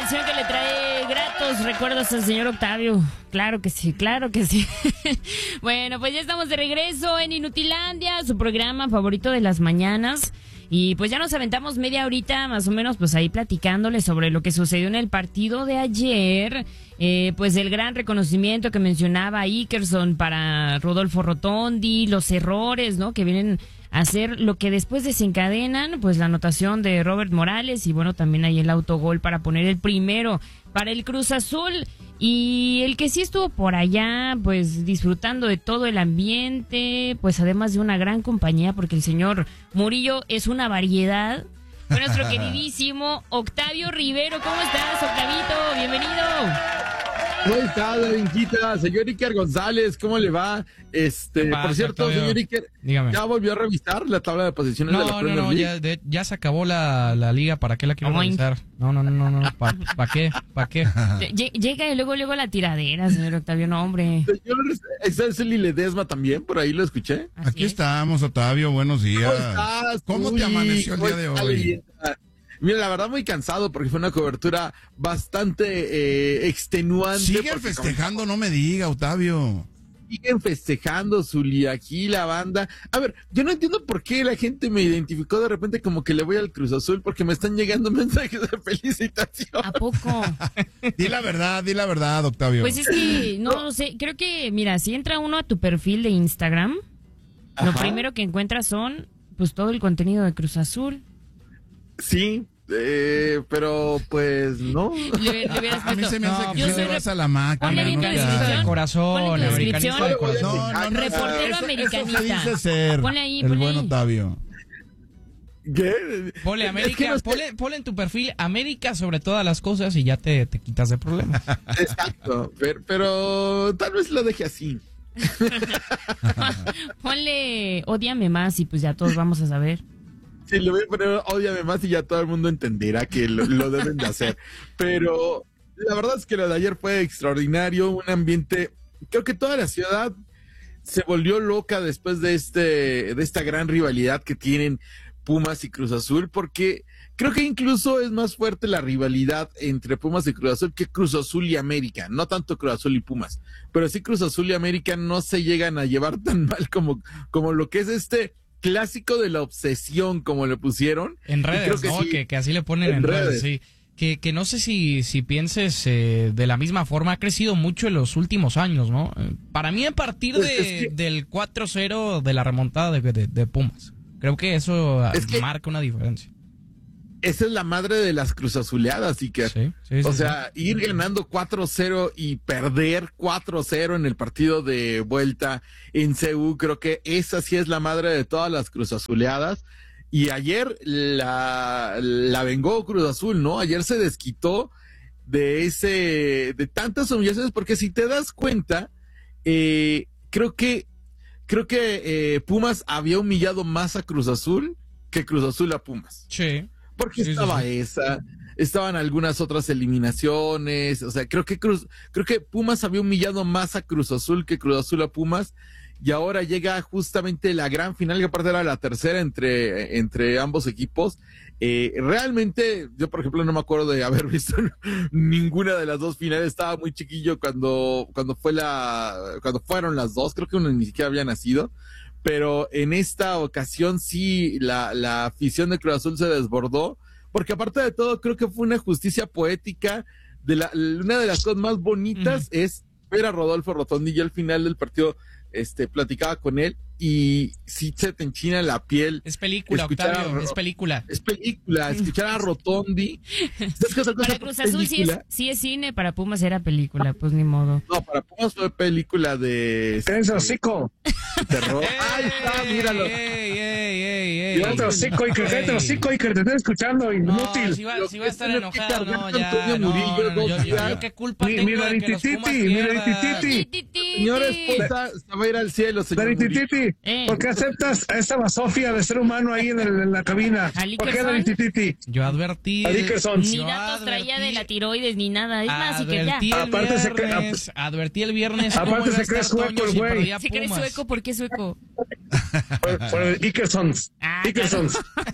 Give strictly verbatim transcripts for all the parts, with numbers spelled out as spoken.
canción que le trae gratos recuerdos al señor Octavio. Claro que sí, claro que sí. Bueno, pues ya estamos de regreso en Inutilandia, su programa favorito de las mañanas. Y pues ya nos aventamos media horita más o menos pues ahí platicándoles sobre lo que sucedió en el partido de ayer. Eh, pues el gran reconocimiento que mencionaba Ikerson para Rodolfo Rotondi, los errores, ¿no? Que vienen a hacer lo que después desencadenan, pues la anotación de Robert Morales y bueno, también ahí el autogol para poner el primero para el Cruz Azul. Y el que sí estuvo por allá, pues disfrutando de todo el ambiente, pues además de una gran compañía, porque el señor Murillo es una variedad. Fue nuestro queridísimo Octavio Rivero. ¿Cómo estás, Octavito? Bienvenido. ¿Cómo estás, Benjita? Señor Iker González, ¿cómo le va? Este, pasa, por cierto, Octavio? señor Iker, Dígame. ¿ya volvió a revisar la tabla de posiciones No, de la no, Premier no, League? ya, de- ya se acabó la, la liga, ¿para qué la quiero Oink. revisar? No, no, no, no, no, ¿para pa qué? ¿Para qué? Lle- Llega y luego, luego la tiradera, señor Octavio. No, hombre. Señor, ¿está el Ledesma también? Por ahí lo escuché. Así Aquí es. estamos, Octavio, buenos días. ¿Cómo estás? ¿Cómo Uy, te amaneció el ¿cómo día de está, hoy? leyenda? Mira, la verdad muy cansado porque fue una cobertura bastante eh, extenuante. Siguen porque festejando, no me diga, Octavio. Siguen festejando, Zuli, aquí la banda. A ver, yo no entiendo por qué la gente me identificó de repente como que le voy al Cruz Azul, porque me están llegando mensajes de felicitación. ¿A poco? Di la verdad, di la verdad, Octavio. Pues es que, no sé, creo que, mira, si entra uno a tu perfil de Instagram, lo Ajá. primero que encuentras son, pues, todo el contenido de Cruz Azul. Sí, eh, pero pues no. Le, le hubieras A mí puesto, se me hace No, que yo sí soy le rep- vas a la máquina. Ponle ahí en tu ¿no? descripción. de corazón, Ponle en tu americanista de descripción. corazón. No, no, no, Reportero eso- americanista. Eso se dice ser Ponle ahí, el ponle buen ahí. Octavio. ¿Qué? Ponle Es América, que no sé- ponle, ponle en tu perfil América sobre todas las cosas y ya te, te quitas de problemas. Exacto, pero, pero tal vez lo deje así. Ponle, ódiame más y pues ya todos vamos a saber. Sí, le voy a poner ódiame más y ya todo el mundo entenderá que lo, lo deben de hacer. Pero la verdad es que lo de ayer fue extraordinario, un ambiente, creo que toda la ciudad se volvió loca después de este, de esta gran rivalidad que tienen Pumas y Cruz Azul, porque creo que incluso es más fuerte la rivalidad entre Pumas y Cruz Azul que Cruz Azul y América, no tanto Cruz Azul y Pumas, pero sí Cruz Azul y América no se llegan a llevar tan mal como, como lo que es este clásico de la obsesión, como le pusieron. En Y creo redes, que ¿no? sí. Que, que así le ponen En en, redes, redes. sí. Que, que no sé si, si pienses eh, de la misma forma, ha crecido mucho en los últimos años, ¿no? Eh, Para mí a partir Pues de, es que- del cuatro cero de la remontada de, de, de Pumas. Creo que eso ah, Es que- marca una diferencia. Esa es la madre de las cruzazuleadas, y que Sí, sí, sí, o sí. sea, ir ganando cuatro cero y perder cuatro cero en el partido de vuelta en C U, creo que esa sí es la madre de todas las cruzazuleadas. Y ayer la, la vengó Cruz Azul, ¿no? Ayer se desquitó de ese, de tantas humillaciones, porque si te das cuenta, eh, creo que, creo que eh, Pumas había humillado más a Cruz Azul que Cruz Azul a Pumas. Sí. Porque Sí, sí, estaba sí. esa, estaban algunas otras eliminaciones, o sea, creo que Cruz, creo que Pumas había humillado más a Cruz Azul que Cruz Azul a Pumas, y ahora llega justamente la gran final, que aparte era la tercera entre, entre ambos equipos. Eh, realmente, yo por ejemplo no me acuerdo de haber visto ninguna de las dos finales, estaba muy chiquillo cuando, cuando fue la, cuando fueron las dos, creo que uno ni siquiera había nacido. Pero en esta ocasión sí la, la afición de Cruz Azul se desbordó, porque aparte de todo creo que fue una justicia poética. De la, una de las cosas más bonitas Ujú. es ver a Rodolfo Rotondi, y al final del partido este, platicaba con él y sí se te enchina la piel. Es película, Escuchar a Octavio, Ro- es película. Es película, escuchar a Rotondi. ¿Sabes qué otra cosa Para fue Cruz Azul sí es, película? sí es cine, para Pumas era película, pues ni modo. No, para Pumas fue película de ¡Cállense el hocico! terror. Ahí está, míralo. ¡Ey, ey, ey, ey! ¡Cállate el hocico, Iker! ¡Cállate el hocico, Iker! ¡Te estoy escuchando, No, inútil! si va, Lo si que va a estar tiene que enojado, cargar no, Antonio ya, no, Murillo, no, no, dos yo, yo, días. yo qué culpa Mi- tengo mira, de que los Tititi, Pumas mira, pierdan. Tititi. Señora esposa, se va a ir al cielo, señor Murillo. Daritititi, Eh. ¿por qué aceptas a esta basofia de ser humano ahí en, el- en la cabina? ¿Al ¿Por qué Ikerson? Daritititi? Yo advertí. A Dickerson. Ni yo datos traía de la advertí- tiroides ni nada. Es más, y que ya. Advertí el Aparte se cree- viernes, advertí el viernes Aparte cómo iba se a cree estar sueco Toño el si güey. perdía Si crees Pumas. sueco, ¿por qué sueco? Por, por el Ikersons. Ah, Ikersons.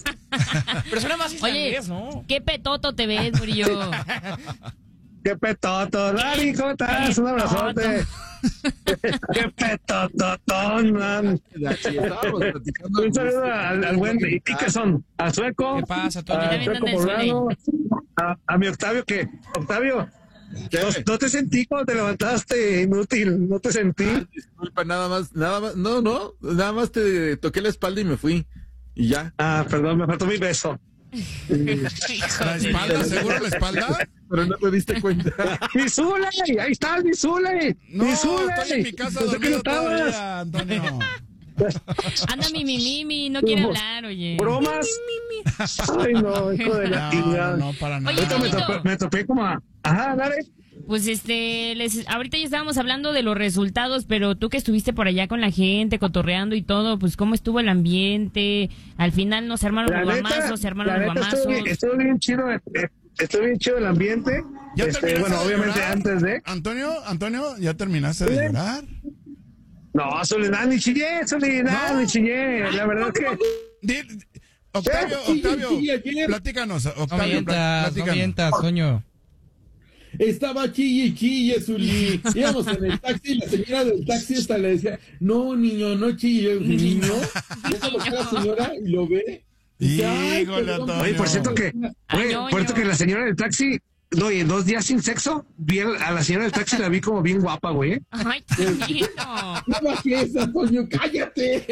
Pero suena más Oye, islandés, ¿no? qué petoto te ves, Murillo. Qué petoto. Dani, ¿cómo estás? Un abrazote. Qué petototón, man. Estábamos platicando. Un saludo al, al buen. ¿Y qué son? ¿A Sueco? ¿Qué pasa, Toño? A También Sueco anda en Poblano. A, a mi Octavio, que. Octavio, no, no te sentí cuando te levantaste, inútil. No te sentí. Disculpa, nada más, nada más, no, no, nada más te toqué la espalda y me fui. Y ya. Ah, perdón, me faltó mi beso. ¿La espalda? ¿Seguro la espalda? Pero no te diste cuenta. ¡Mi Zule! ¡Ahí está mi Zule! No, ¡Mi Zule! estoy en mi casa Pensé que no dormido estabas. todavía, Antonio. Anda mi mi mi, mi, no quiere hablar, oye. ¿Bromas? Ay, no, hijo de la No, chingada. no, no, para nada. Oye, Ahorita me Toñito. topé, me topé como a... Ajá, dale. Pues este, les, ahorita ya estábamos hablando de los resultados, pero tú que estuviste por allá con la gente, cotorreando y todo, pues cómo estuvo el ambiente. Al final no se armaron La los neta, guamazos, se armaron la los neta estuvo, guamazos. bien- estuvo bien chido, eh, estuvo bien chido el ambiente. ¿Ya Este, terminaste bueno, de obviamente llorar? antes de... Antonio, Antonio, ¿ya terminaste de Sí. llorar? No, Soledad, ni chillé, Soledad, No. ni chillé. La verdad es que... Di- Octavio, Sí, Octavio, sí, ayer. platícanos, No Octavio, mientas, no platícanos. mientas, Toño. Estaba chille y chille, Zuli. Íbamos en el taxi y la señora del taxi hasta le decía, no, niño, no chille. Yo, niño, deja lo que la señora y lo ve. Y dice, "Ay, Híjole, perdón, Antonio. Oye, por cierto que... Ay, Oye, ñoño. por cierto que la señora del taxi... No, y en dos días sin sexo, vi a a la señora del taxi la vi como bien guapa, güey. ¿eh? Ay, Toñito. No bajes, Antonio, cállate.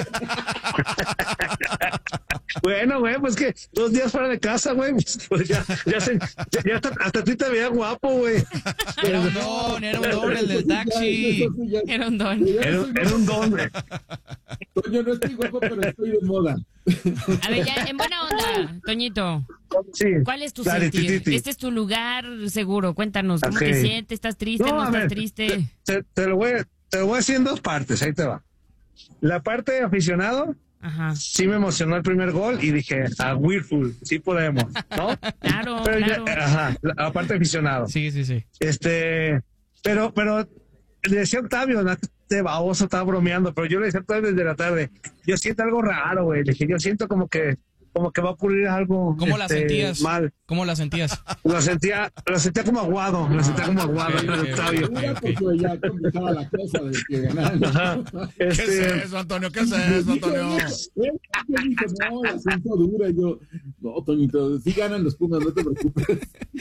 Bueno, güey, pues que dos días fuera de casa, güey, pues, pues ya, ya, se, ya, ya hasta, hasta tú te veías guapo, güey. Era un don, era un don el del taxi. Eso sí, ya- Era un don. Era, era un don, güey. Toño, no estoy guapo, pero estoy de moda. A ver, ya, en buena onda, Toñito. Sí. ¿Cuál es tu Dale, sentir? tititi. Este es tu lugar seguro. Cuéntanos, ¿cómo Ok. te sientes? ¿Estás triste? ¿No, No, a estás ver, triste? Te, te lo voy, a- te lo voy a decir en dos partes, ahí te va. La parte de aficionado, Ajá. sí me emocionó el primer gol y dije, a Whirlpool, sí podemos, ¿no? Claro, Pero ya, claro. ajá, la, la parte de aficionado. Sí, sí, sí. Este, pero, pero le decía a Octavio, ¿no? Este baboso estaba bromeando, pero yo le decía a Octavio desde la tarde, yo siento algo raro, güey. Le dije, yo siento como que, como que va a ocurrir algo ¿Cómo la este, sentías? mal. ¿Cómo la sentías? Lo sentía, lo sentía como aguado, lo sentía como aguado, ok, ok, Octavio. ok. Segura, porque ya complicaba la cosa de que ganaran. Ajá. ¿Qué es Este, eso, Antonio? ¿Qué es eso, Antonio? Él dijo, no, la siento dura. Y yo, no, Toñito, sí ganan los Pumas, no te preocupes.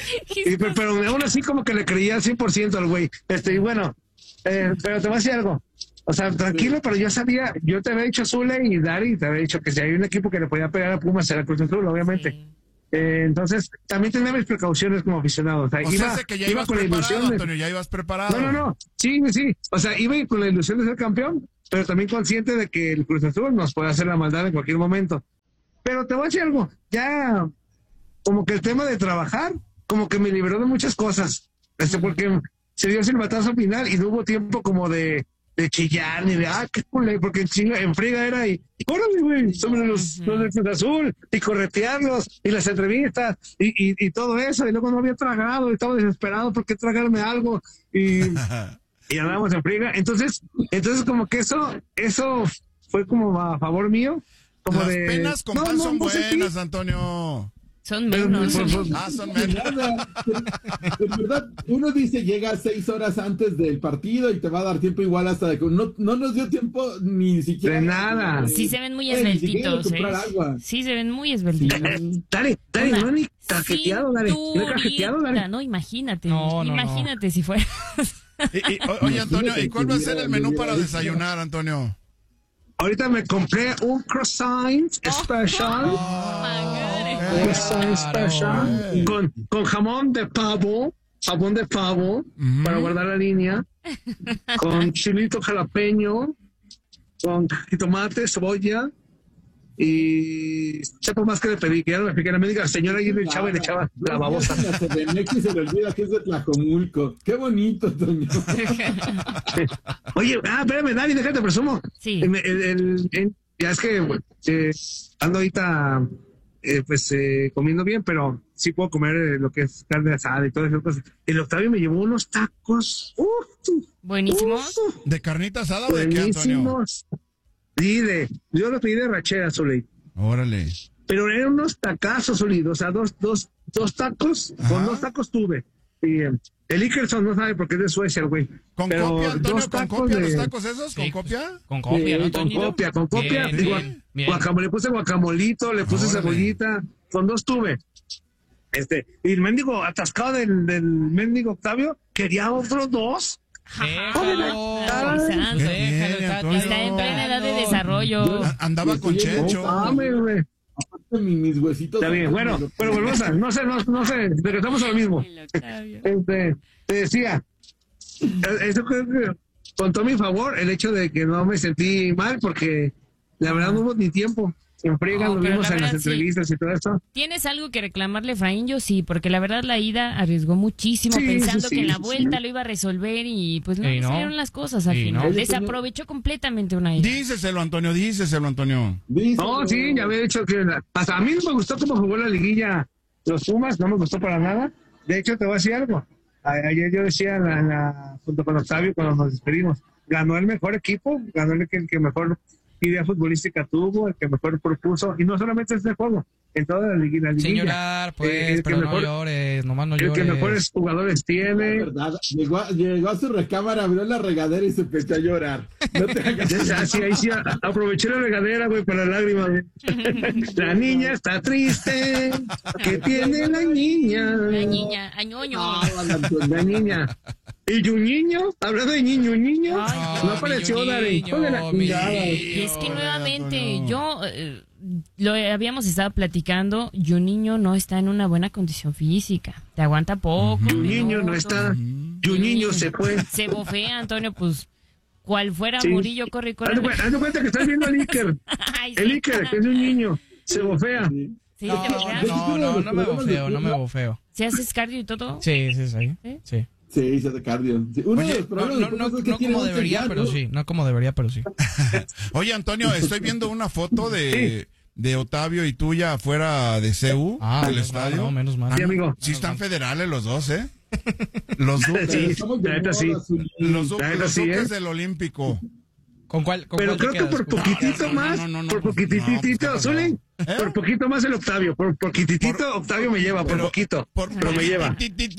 y- pero, pero aún así como que le creía al cien por ciento al güey. Este, y bueno, eh, pero te voy a decir algo. O sea, tranquilo, pero yo sabía, yo te había dicho Zule y Dari, te había dicho que si hay un equipo que le podía pegar a Pumas era Cruz Azul, obviamente. Sí. Eh, entonces, también tenía mis precauciones como aficionado. O sea, O iba, sea, sé que ya iba ibas con la preparado, ilusión de... Antonio, ya ibas preparado. No, no, no. Sí, sí. O sea, iba con la ilusión de ser campeón, pero también consciente de que el Cruz Azul nos puede hacer la maldad en cualquier momento. Pero te voy a decir algo. Ya, como que el tema de trabajar, como que me liberó de muchas cosas. Este, porque se dio el silbatazo final y no hubo tiempo como de, de chillar ni de, ah, qué culé, porque en chinga, en friga era y, órale, güey, sobre los, los del Cruz Azul y corretearlos y las entrevistas y, y, y todo eso. Y luego no había tragado y estaba desesperado porque tragarme algo y, y andábamos en friga. Entonces, entonces como que eso, eso fue como a favor mío. Como Las de, penas con no, pan no, son no sentí. buenas, Antonio. Son Pero, menos. pues, pues, Ah, son De menos. nada. En verdad, uno dice llega seis horas antes del partido y te va a dar tiempo igual hasta de que no, no nos dio tiempo ni siquiera De nada. Sí se ven muy Eh, ni siquiera esbeltitos, comprar ¿eh? agua. Sí se ven muy esbeltitos. Dale, dale, Una no ni cajeteado, dale. No he cajeteado, cinturita, dale. no, imagínate. No, no, no. imagínate si fuera. Y- y- o- oye, Antonio, ¿y cuál va a ser el menú para desayunar, Antonio? Ahorita me compré un croissant special. Oh, my God. Un croissant special. güey. Con, con jamón de pavo. Jamón de pavo. Mm. Para guardar la línea. Con chilito jalapeño. Con jitomate, cebolla. Y sepa más que le pedí, que ya no me piqué. Me diga, señora, y le echaba y le echaba la babosa. La C D M X se le olvida que es de Tlajomulco. Qué bonito, Toño. Oye, ah, espérame, Dani, déjate presumo. Sí. El, el- el- el- ya es que bueno, eh, ando ahorita eh, pues eh, comiendo bien, pero sí puedo comer eh, lo que es carne asada y todo eso. Pues, el Octavio me llevó unos tacos. ¡Uf! Buenísimos. uf, ¿De carnita asada o de qué, Antonio? buenísimos. Sí, de, yo lo pedí de rachera, Zuley. Órale. pero eran unos tacazos sólidos, o sea, dos, dos, dos tacos, Ajá. con dos tacos tuve. Y eh, el Ikerson no sabe porque es de Suecia, güey. ¿Con Pero copia, Antonio? dos ¿Con tacos copia de- los tacos esos? ¿Con Sí, copia? Con copia, ¿no, con Toñito? copia, con copia. Bien, Digo, bien, bien. guacamole, le puse guacamolito, le puse Órale. cebollita, con dos tuve. Este, y el mendigo atascado del, del mendigo Octavio quería otros dos. Déjalo, Ay, déjalo, ¿qué déjalo, tiene, está, Antonio? Está en plena edad de desarrollo. A- Andaba con Estoy en- Checho. No mames, güey. Aparte, mi- mis huesitos. Está bien, bueno, pero volvemos a, no sé, no, no sé, regresamos a lo mismo. El Octavio. Este, te decía, eh, eso creo que contó a mi favor el hecho de que no me sentí mal porque la verdad no hubo ni tiempo. En friega No, lo pero vimos la en las verdad, sí. entrevistas y todo eso. ¿Tienes algo que reclamarle, Efraín? Yo sí, porque la verdad la ida arriesgó muchísimo Sí, pensando sí, sí, que en la sí, vuelta sí. lo iba a resolver y pues no Y no. salieron las cosas al Y final. no. Desaprovechó completamente una ida. Díceselo, Antonio, díceselo, Antonio. No, sí, ya había dicho que la- hasta a mí no me gustó cómo jugó la liguilla los Pumas, no me gustó para nada. De hecho, te voy a decir algo. A- Ayer yo decía, en la- en la- junto con Octavio, cuando nos despedimos, ganó el mejor equipo, ganó el que, el que mejor idea futbolística tuvo, el que mejor propuso, y no solamente este juego, en toda la liguilla. La Sin liguilla. llorar, Eh, pues, el que pero no mejor- llores, nomás no El que llores. mejores jugadores Es tiene. verdad, llegó a, llegó a su recámara, abrió la regadera y se empezó a llorar. No te hagas. Ah, sí, ahí sí, a- aproveché la regadera, güey, para lágrimas. güey. La niña está triste. ¿Qué tiene la niña? La niña, añoño. No, Antonio. La niña. ¿Y un niño? Hablando de niño, un niño. Ay, no apareció, mi Dare. niño, Hijo de la mi chingada. Y es que Pobre nuevamente, Antonio. yo eh, lo habíamos estado platicando, Juninho no está en una buena condición física. Te aguanta poco. Un niño no minutos. está. Y un niño se fue. Se bofea, Antonio, pues, cual fuera Sí. Murillo, corre y corre. Haz de cu- haz de cuenta que estás viendo al Iker. Ay, sí. El Iker, que es un niño. Se bofea. Sí. Sí, No, te bofeas. no, no, no me bofeo, no me bofeo. ¿Si haces cardio y todo? Sí, sí, sí. ¿Sí? Sí. Sí, se hace cardio. Sí. Uno de Oye, los No, problemas no, de no, Pumas es que no tiene como once debería, ya, pero ¿no? sí. No como debería, pero sí. Oye, Antonio, estoy viendo una foto de, de Otavio y tuya afuera de C U, Ah, del menos mal, estadio. no, menos mal. Sí, amigo. Sí están federales los dos, ¿eh? Los Sí, duques, Estamos de la neta moda, sí. Zuli. los, du- La neta los sí, duques ¿eh? del Olímpico. ¿Con cuál? Con Pero cuál te creo que quedas? por ¿Con- poquitito no, no, más, no, no, no, por pues, poquititito, no, pues, ¿qué pasó? Zuli, ¿Eh? por poquito más el Octavio, por poquititito Por- Octavio me lleva, por pero- poquito, Por, pero me lleva,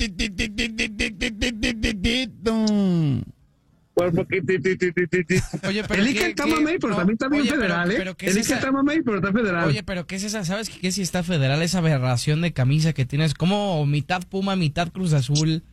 por poquitititititito. Oye, pero El ¿qué- Iker está qué- mamey, pero no, también está bien oye, pero- federal, ¿eh? pero ¿qué El es Iker esa- está mamey, pero está federal. Oye, pero ¿qué es esa? ¿Sabes qué si está federal esa aberración de camisa que tienes? Como mitad Puma, mitad Cruz Azul.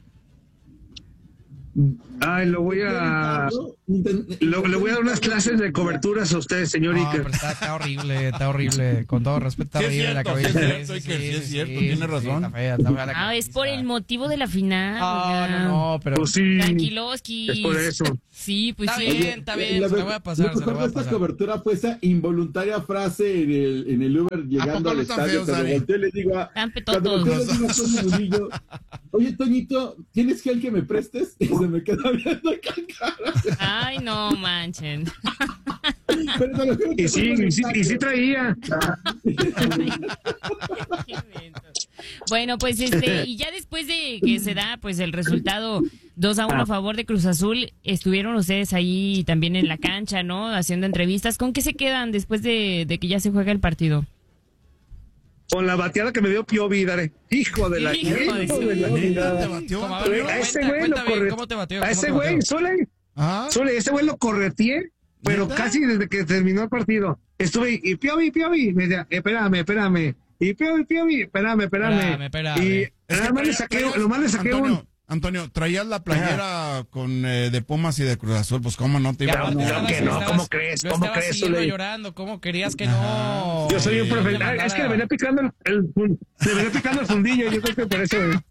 Ay, lo voy a... lo- le voy a dar unas clases de coberturas a usted, señor No, Iker. pero está, está horrible, está horrible. Con todo respeto, está Sí es horrible la cierto, sí cabeza. es cierto, Iker, sí es cierto, tiene razón. está fea, está fea la Ah, es camisa. por el motivo de la final. Ah, oigan. no, no, pero... Pues sí, Tranquiloski. es por eso. Sí, pues Está sí. bien, está bien, la se la ver- voy a pasar, Lo se la mejor voy de a esta pasar. cobertura fue esa involuntaria frase en el, en el Uber llegando poco al no tan estadio. feos, Cuando Dani? volteé le digo a, Están cuando volteé le petotos. digo a Toño Murillo, oye, Toñito, ¿tienes gel que me prestes? Y se me queda viendo con cara. Ay, no manchen. Pero te lo juro que Y sí, fue y sí, y sí traía. Qué mensos. Bueno, pues este, y ya después de que se da pues el resultado dos a uno a favor de Cruz Azul, estuvieron ustedes ahí también en la cancha, ¿no? Haciendo entrevistas. ¿Con qué se quedan después de, de que ya se juega el partido? Con la bateada que me dio Piovi, Dare. Hijo de la Hijo de hijo su- de la ¿Neta chingada. te batió, Como, a Antonio? ver, A ese cuenta, güey cuenta lo bien, corre- ¿cómo te bateó? A ¿Cómo ese te güey, bateó? Sole, Ah, Sole, ese güey lo correteé, pero ¿Neta? casi desde que terminó el partido. Estuve, y Piovi, Piovi, me decía, espérame, espérame. Y Piovi, Piovi, espérame, espérame. Espérame, espérame. Y Es que nada más le traía- saqué, traías- lo más le saqué Antonio, un... Antonio, traías la playera con eh, de Pumas y de Cruz Azul, pues cómo no te iba Ya, a no, claro batear? que no, estabas- ¿cómo crees? lo ¿Cómo estabas crees, siguiendo Zule? llorando, ¿cómo querías que Ajá. no? Yo soy un No te profesional. Es que le mandara- venía picando el, el fun- le venía picando el fundillo, yo creo que por eso. eh.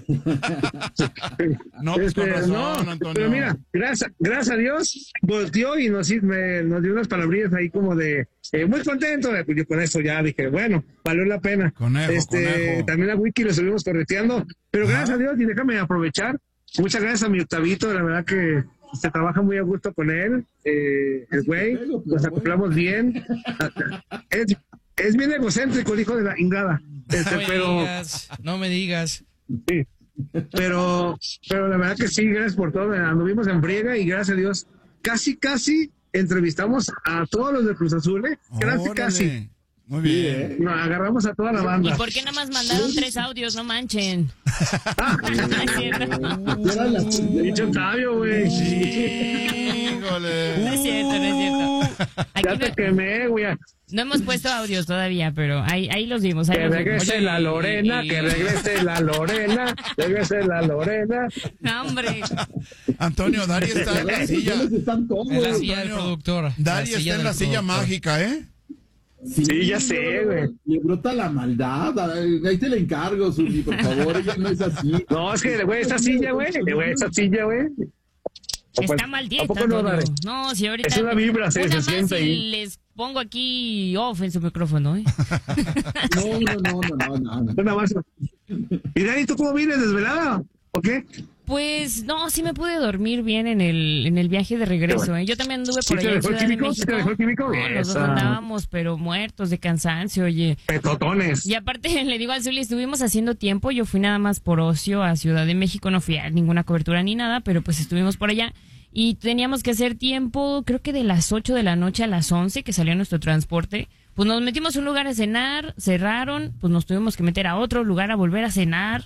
No, pues con Este, razón, no, Antonio. pero mira, gracias, gracias a Dios, volteó y nos, me- nos dio unas palabrillas ahí como de eh, muy contento. eh, pues yo con eso ya dije, bueno, valió la pena. Conejo, este, conejo. También a Wiki lo estuvimos correteando, pero Ajá. gracias a Dios, y déjame aprovechar. Muchas gracias a mi Octavito, la verdad que se trabaja muy a gusto con él, eh, el güey, pego, pero nos acoplamos bien. Es, es bien egocéntrico el hijo de la ingada, este, No me pero... digas, no me digas. Sí. Pero, pero la verdad que sí, gracias por todo. Anduvimos en friega y gracias a Dios, casi, casi entrevistamos a todos los de Cruz Azul, ¿eh? Casi, Órale. casi. Muy bien. Nos agarramos a toda la ¿Y banda. por qué nada más mandaron tres audios? No manchen. No es cierto. Dicho Octavio, güey. Híjole. No es cierto, no es cierto. Aquí Ya te no, quemé, güey. no hemos puesto audios todavía, pero ahí, ahí los vimos. Ahí Que los vimos. regrese Oye, la y- Lorena, y- que regrese la Lorena, regrese la Lorena. No, hombre. Antonio, Dari está en la silla. Están todos. Es la silla del Antonio, productor. Dari está en la del silla productor. mágica, ¿eh? Sí, ya sé, güey. Le brota la maldad. Ay, ahí te le encargo, Zuli, por favor. Ella no es así. No, es que, güey, esta silla, güey, güey, esta silla, güey. Está ¿A maldita. poco no, Antonio. Dare? No, si ahorita. Es una vibra, se- una se más siente y ahí. les pongo aquí off en su micrófono, ¿eh? No, no, no, no, no, no. no. Nada más. ¿Y Dani, tú cómo vienes, desvelada? ¿O qué? Pues no, sí me pude dormir bien en el, en el viaje de regreso, ¿eh? Yo también anduve ¿Sí por te allá en dejó el Ciudad de químico? ¿Sí te México. dejó el químico? No, los dos Esa. andábamos, pero muertos de cansancio, oye. Petotones. Y aparte, le digo al Zuli, estuvimos haciendo tiempo. Yo fui nada más por ocio a Ciudad de México. No fui a ninguna cobertura ni nada, pero pues estuvimos por allá. Y teníamos que hacer tiempo, creo que de las ocho de la noche a las once, que salió nuestro transporte. Pues nos metimos a un lugar a cenar, cerraron, pues nos tuvimos que meter a otro lugar a volver a cenar.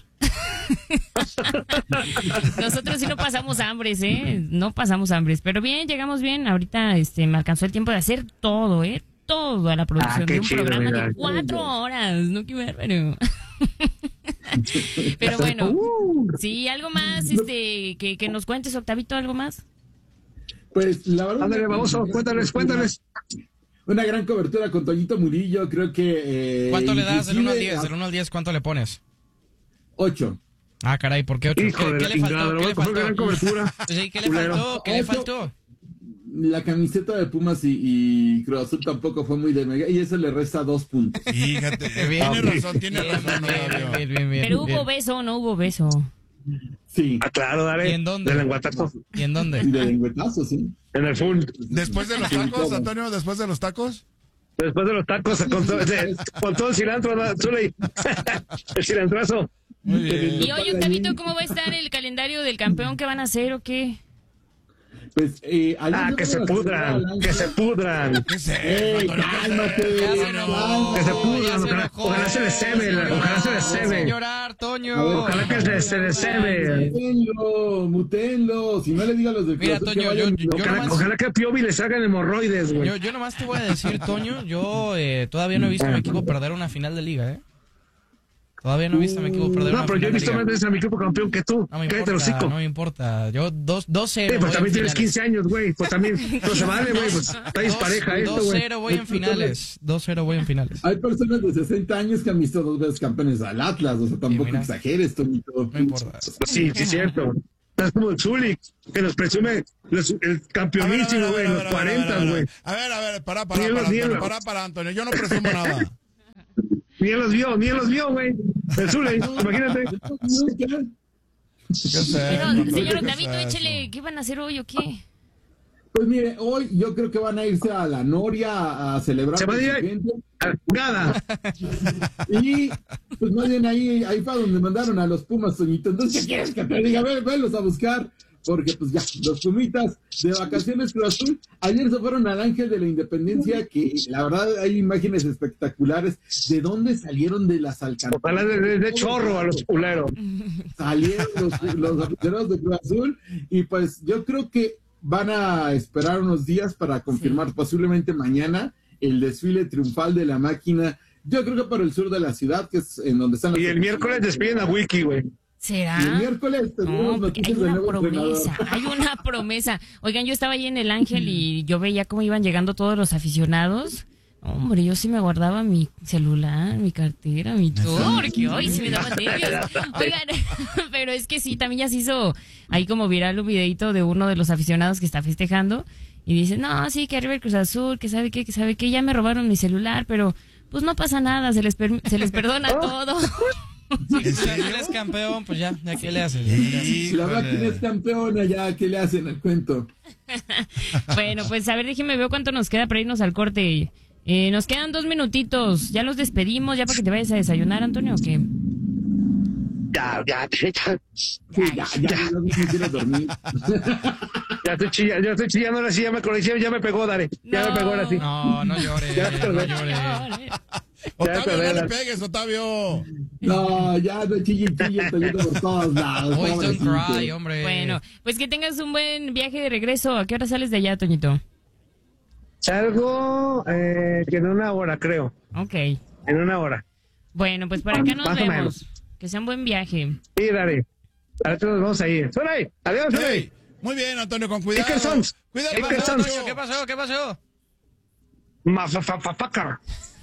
Nosotros sí no pasamos hambres, ¿eh? No pasamos hambres. Pero bien, llegamos bien. Ahorita este, me alcanzó el tiempo de hacer todo, ¿eh? Todo a la producción Ah, qué de un chido, programa mira. de cuatro horas. No, qué bárbaro. Pero bueno, Uh, sí, algo más, este, que, que nos cuentes, Octavito, algo más. Pues la verdad. ándale, baboso, cuéntales, cuéntales. Una gran cobertura con Toñito Murillo. Creo que. Eh, ¿Cuánto le das del uno al inclusive diez? Del uno al diez, ¿cuánto le pones? Ocho. Ah, caray, ¿por qué ocho? Hijo ¿Qué, de qué la le faltó? chingada, ¿Qué lo le voy a coger gran faltó? cobertura. Sí, ¿qué le Culero. faltó? ¿Qué le Ocho. faltó? La camiseta de Pumas y, y Cruz Azul tampoco fue muy de mega. Y eso le resta dos puntos. Fíjate, Bien. tiene razón, tiene Bien, razón. bien, Octavio. bien, bien, bien, Pero hubo bien. beso, no hubo beso. Sí. Ah, claro, dale. ¿Y en dónde? De lenguatazo. ¿Y en Y dónde? de lengüetazo, sí. En el full. Después de los tacos, Antonio, después de los tacos. Después de los tacos, con todo, de- con todo el cilantro, ¿no? Zuli. El cilantrazo. Muy bien. Y oye, Octavito, ¿cómo va a estar el calendario del campeón? ¿Qué van a hacer o qué? Pues, eh, ayer Ah, yo que creo se las pudran, las- que se pudran. ¿Qué es eso, ¡Ey, Antonio? ¿Qué es cálmate! Ya se eso? enojó. Que se ya pudran, se ojalá- enojó. ojalá se les cebe, Sin ojalá se llorar, les cebe. sin llorar, Toño. A ver, Ojalá que se, se les cebe. Mutenlo, mutenlo. Si no le diga a los de Mira, Cruz Azul que Toño, yo- vayan- yo- Ojalá, nomás- ojalá que a Piovi le salgan hemorroides, güey. Yo, yo nomás te voy a decir, Toño, yo eh, todavía no he visto a mi equipo perder una final de liga, ¿eh? Todavía no he visto a mi equipo perder No, una pero yo he final de visto liga. más veces a mi equipo campeón que tú. No me Cállate el importa, hocico. no me importa. Yo dos, dos cero. Sí, pues voy también en tienes finales. quince años, güey. Pues también, no se vale, güey. Pues está dispareja esto, dos güey. cero voy en finales. dos cero voy en finales. Hay personas de sesenta años que han visto dos veces campeones al Atlas. O sea, tampoco mira. exageres, Toñito. No importa. Pues sí, sí, es cierto. Es como el Zuli, que nos presume los- el A ver, a ver, campeonísimo, a güey, ver, los a ver, a ver, cuarenta, a ver, güey. A ver, a ver, para, para, Nielo, para, Antonio, nielo. para, para, Antonio. Yo no presumo nada. Ni él los vio, ni él los vio, güey. El Zuli, imagínate. ¿Qué es eso, Pero, Antonio? señor ¿Qué Octavito, es eso? échele, ¿qué van a hacer hoy o qué? Pues mire, hoy yo creo que van a irse a la Noria a, a celebrar Se van a con ir su a- gente. Nada. Y pues más bien ahí, ahí fue donde mandaron a los Pumas, Toñito. Entonces, ¿qué quieres que te diga? Ve, velos a buscar. Porque pues ya, los Pumitas de vacaciones Cruz Azul, ayer se fueron al Ángel de la Independencia, que la verdad hay imágenes espectaculares. ¿De dónde salieron de las alcantarillas? Ojalá de, de- de chorro a los culeros. Salieron los, los aficionados de Cruz Azul y pues yo creo que van a esperar unos días para confirmar posiblemente mañana el desfile triunfal de la máquina. Yo creo que por el sur de la ciudad, que es en donde están las Y el miércoles despiden a Wiki, güey. ¿Será? Y el miércoles tendremos No, porque hay noticias del una nuevo promesa, entrenador. hay una promesa. Oigan, yo estaba ahí en el Ángel y yo veía cómo iban llegando todos los aficionados. Hombre, yo sí me guardaba mi celular, mi cartera, mi todo, porque hoy sí me daban nervios. Oigan, pero es que sí, también ya se hizo ahí como viral un videito de uno de los aficionados que está festejando y dice, no, sí, que arriba el Cruz Azul, que sabe qué, que sabe qué, ya me robaron mi celular, pero pues no pasa nada, se les, per- se les perdona todo. Si eres campeón, pues ya, ya qué le haces. Si la máquina es campeona, ya, ¿qué le hacen al cuento? Bueno, pues a ver, déjeme ver cuánto nos queda para irnos al corte. Eh, nos quedan dos minutitos. Ya los despedimos, ya para que te vayas a desayunar, Antonio, ¿o qué? Ya, ya, ya. Sí, ya, ya, ya, no quiero dormir. Ya estoy chillando, ya estoy chillando, ahora sí ya me corrigí, ya me pegó, Dare. Ya No. me pegó ahora sí. No, no llores, Ya, no ya. llores. Octavio, te no le veas. pegues, Octavio. No, ya no chille, chille, estoy yendo por todos lados. Boys don't pobrecito. cry, hombre. Bueno, pues que tengas un buen viaje de regreso. ¿A qué hora sales de allá, Toñito? Salgo eh, que en una hora, creo. Ok. En una hora. Bueno, pues por acá nos Más o vemos. menos. Que sea un buen viaje. Sí, Dare. Ahora nos vamos a ir. ¡Suena ahí! ¡Adiós, Hey, Dare! muy bien, Antonio, con cuidado. Dickersons. Cuidado, Dickersons. Antonio. ¿Qué pasó? ¿Qué pasó? Mafafafafacar.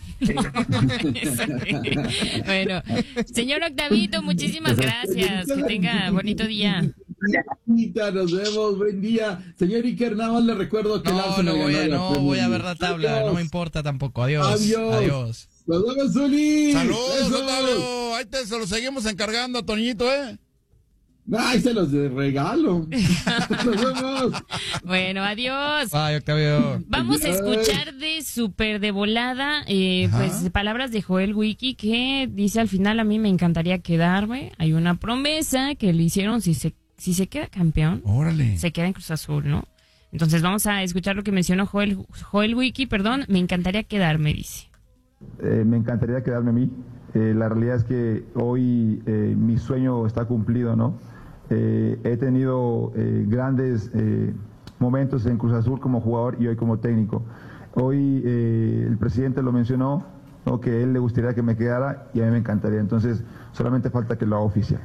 Bueno, señor Octavito, muchísimas gracias. Que tenga bonito día. Anita, nos vemos, buen día. Señor Iker, nada más le recuerdo que el No, Arsenal no voy ganó a, la no Premier voy a ver League. la tabla, Adiós. no me importa tampoco. Adiós. Adiós. Adiós. Nos vemos, Zuli. Saludos, Besos. Octavio. Ahí te se lo seguimos encargando a Toñito, ¿eh? Ay, se los de regalo. Nos vemos. Bueno, adiós. Bye, Octavio. Vamos a Ay. escuchar de súper de volada, eh, Ajá. pues palabras de Joel Wiki, que dice al final: a mí me encantaría quedarme. Hay una promesa que le hicieron, si se, si se queda campeón, Órale. se queda en Cruz Azul, ¿no? Entonces vamos a escuchar lo que mencionó Joel, Joel Wiki, perdón, me encantaría quedarme, dice. Eh, me encantaría quedarme a mí. Eh, la realidad es que hoy eh, mi sueño está cumplido, ¿no? Eh, he tenido eh, grandes eh, momentos en Cruz Azul como jugador y hoy como técnico. Hoy eh, el presidente lo mencionó, ¿no? Que a él le gustaría que me quedara y a mí me encantaría. Entonces solamente falta que lo haga oficial.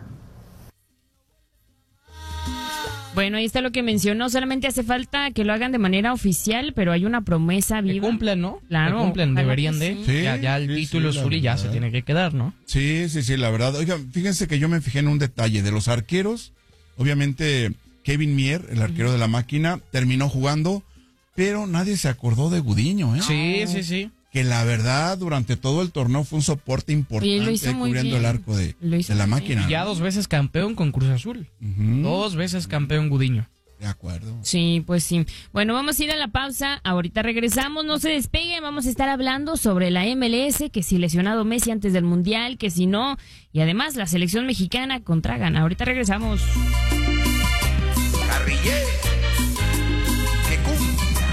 Bueno, ahí está lo que mencionó. Solamente hace falta que lo hagan de manera oficial, pero hay una promesa Que viva. cumplen, ¿no? Claro, Que cumplen, ojalá deberían que de. sí. Ya, ya el Sí, título sí, la azul y ya verdad. se tiene que quedar, ¿no? Sí, sí, sí, la verdad. Oigan, fíjense que yo me fijé en un detalle de los arqueros. Obviamente, Kevin Mier, el arquero de la Máquina, terminó jugando, pero nadie se acordó de Gudiño, ¿eh? Sí, sí, sí. Que la verdad, durante todo el torneo fue un soporte importante Y lo hizo ahí muy cubriendo bien. el arco de, Lo hizo de la muy Máquina. Y ya dos veces campeón con Cruz Azul. Ujú. Dos veces campeón Gudiño. De acuerdo. Sí, pues sí. Bueno, vamos a ir a la pausa. Ahorita regresamos. No se despeguen. Vamos a estar hablando sobre la M L S, que si lesionado Messi antes del Mundial, que si no. Y además la selección mexicana contra Ghana. Ahorita regresamos. Carrillé, que cumbia.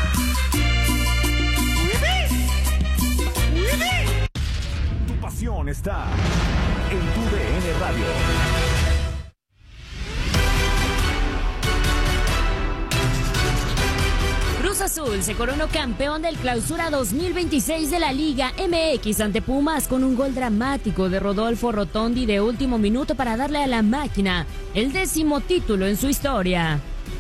Uebe, uebe. Tu pasión está en tu D N Radio. Cruz Azul se coronó campeón del Clausura dos mil veintiséis de la Liga M X ante Pumas con un gol dramático de Rodolfo Rotondi de último minuto para darle a la Máquina el décimo título en su historia.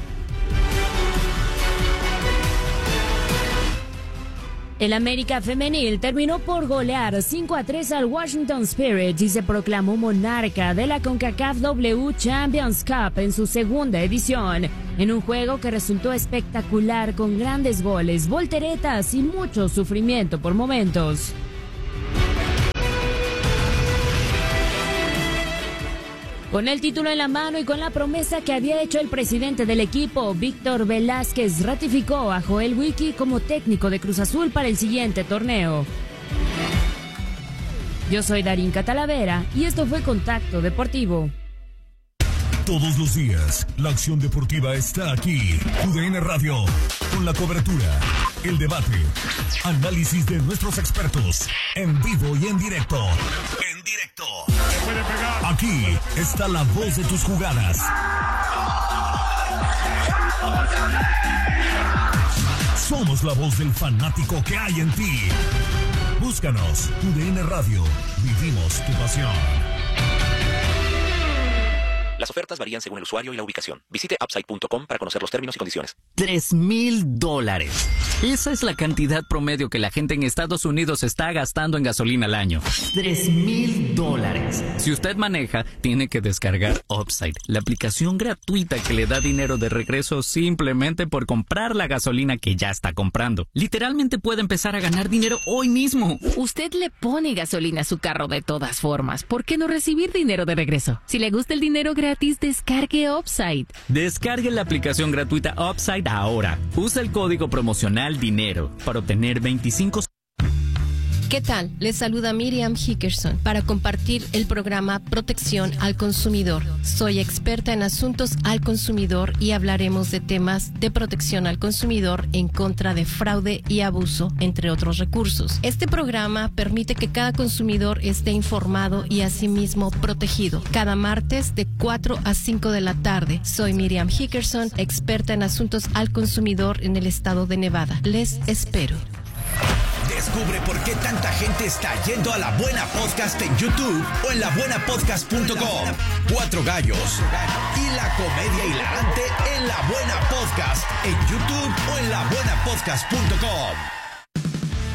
El América Femenil terminó por golear cinco a tres al Washington Spirit y se proclamó monarca de la CONCACAF W Champions Cup en su segunda edición, en un juego que resultó espectacular con grandes goles, volteretas y mucho sufrimiento por momentos. Con el título en la mano y con la promesa que había hecho el presidente del equipo, Víctor Velázquez, ratificó a Joel Wiki como técnico de Cruz Azul para el siguiente torneo. Yo soy Darinka Talavera y esto fue Contacto Deportivo. Todos los días, la acción deportiva está aquí. U D N Radio, con la cobertura, el debate, análisis de nuestros expertos, en vivo y en directo. En directo. Aquí está la voz de tus jugadas. Somos la voz del fanático que hay en ti. Búscanos, U D N Radio. Vivimos tu pasión. Las ofertas varían según el usuario y la ubicación. Visite upside punto com para conocer los términos y condiciones. Tres mil dólares. Esa es la cantidad promedio que la gente en Estados Unidos está gastando en gasolina al año. Tres mil dólares. Si usted maneja, tiene que descargar Upside, la aplicación gratuita que le da dinero de regreso simplemente por comprar la gasolina que ya está comprando. Literalmente puede empezar a ganar dinero hoy mismo. Usted le pone gasolina a su carro de todas formas. ¿Por qué no recibir dinero de regreso? Si le gusta el dinero gratis, descargue Upside. Descargue la aplicación gratuita Upside ahora. Usa el código promocional DINERO para obtener veinticinco... ¿Qué tal? Les saluda Miriam Hickerson para compartir el programa Protección al Consumidor. Soy experta en asuntos al consumidor y hablaremos de temas de protección al consumidor en contra de fraude y abuso, entre otros recursos. Este programa permite que cada consumidor esté informado y asimismo protegido. Cada martes de cuatro a cinco de la tarde. Soy Miriam Hickerson, experta en asuntos al consumidor en el estado de Nevada. Les espero. Descubre por qué tanta gente está yendo a La Buena Podcast en YouTube o en la buena podcast punto com. Cuatro gallos y la comedia hilarante en La Buena Podcast en YouTube o en la buena podcast punto com.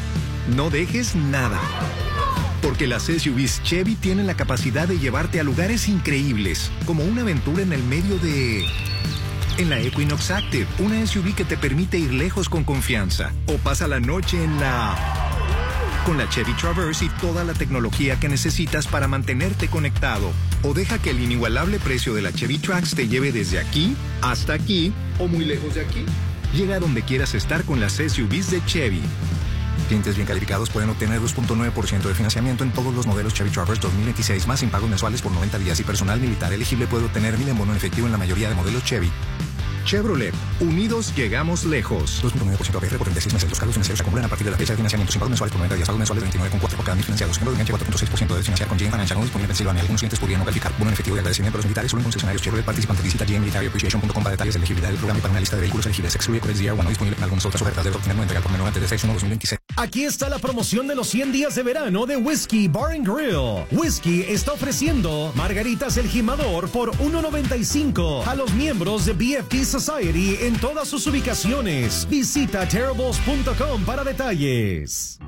No dejes nada, porque las S U Vs Chevy tienen la capacidad de llevarte a lugares increíbles, como una aventura en el medio de... En la Equinox Active, una S U V que te permite ir lejos con confianza. O pasa la noche en la... Con la Chevy Traverse y toda la tecnología que necesitas para mantenerte conectado. O deja que el inigualable precio de la Chevy Trax te lleve desde aquí hasta aquí o muy lejos de aquí. Llega a donde quieras estar con las S U Vs de Chevy. Clientes bien calificados pueden obtener dos punto nueve por ciento de financiamiento en todos los modelos Chevy Traverse dos mil veintiséis, más sin pagos mensuales por noventa días, y personal militar elegible puede obtener mil en bono en efectivo en la mayoría de modelos Chevy. Chevrolet, unidos llegamos lejos. dos punto nueve por ciento A P R por treinta y seis meses. Los cargos financieros se acumulan a partir de la fecha de financiamiento sin pagos mensuales por noventa días. Pagos mensuales veintinueve coma cuatro por cada mil financiados. Ejemplo de enganche cuatro punto seis por ciento de financiar con G M Financial, no disponible en Pensilvania. Algunos clientes podrían no calificar. Bono en efectivo de agradecimiento a los militares solo en concesionarios Chevrolet participantes. Visita G M Military Appreciation punto com para detalles de elegibilidad del programa y para una lista de vehículos elegibles. Excluye Codex D R uno, no disponible en algunas otras ofertas. Debe obtenerlo entregar por menor antes de seis uno dos mil veintiséis. Aquí está la promoción de los cien días de verano de Whiskey Bar and Grill. Whiskey está ofreciendo margaritas El Jimador por uno noventa y cinco a los miembros de B F T Society en todas sus ubicaciones. Visita terribles punto com para detalles.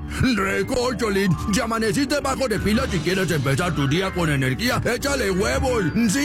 Recórcholín, ya amaneciste bajo de pila. Si quieres empezar tu día con energía, échale huevos. Sí.